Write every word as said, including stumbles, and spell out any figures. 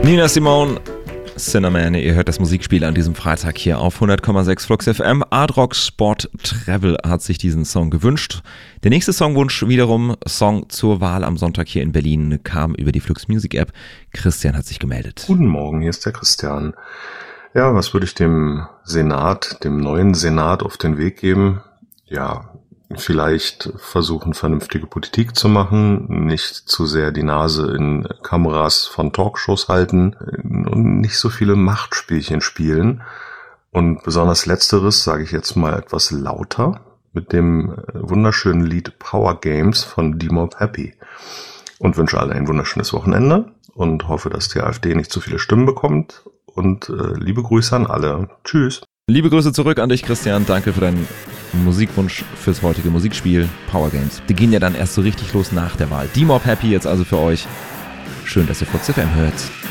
Nina Simone, Cinnamon, ihr hört das Musikspiel an diesem Freitag hier auf hundert Komma sechs Flux F M. Art Rock Sport Travel hat sich diesen Song gewünscht. Der nächste Songwunsch wiederum, Song zur Wahl am Sonntag hier in Berlin, kam über die Flux Music App. Christian hat sich gemeldet. Guten Morgen, hier ist der Christian. Ja, was würde ich dem Senat, dem neuen Senat auf den Weg geben? Ja, vielleicht versuchen, vernünftige Politik zu machen, nicht zu sehr die Nase in Kameras von Talkshows halten und nicht so viele Machtspielchen spielen. Und besonders Letzteres sage ich jetzt mal etwas lauter mit dem wunderschönen Lied Power Games von D-Mob Happy. Und wünsche allen ein wunderschönes Wochenende und hoffe, dass die AfD nicht zu viele Stimmen bekommt. Und äh, liebe Grüße an alle. Tschüss. Liebe Grüße zurück an dich, Christian. Danke für deinen Musikwunsch fürs heutige Musikspiel Power Games. Die gehen ja dann erst so richtig los nach der Wahl. D-Mob Happy jetzt also für euch. Schön, dass ihr Flux F M hört.